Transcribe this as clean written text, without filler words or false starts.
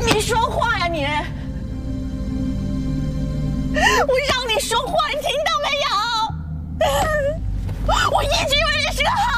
你说话呀你！我让你说话，你听到没有？我一直以为你是个好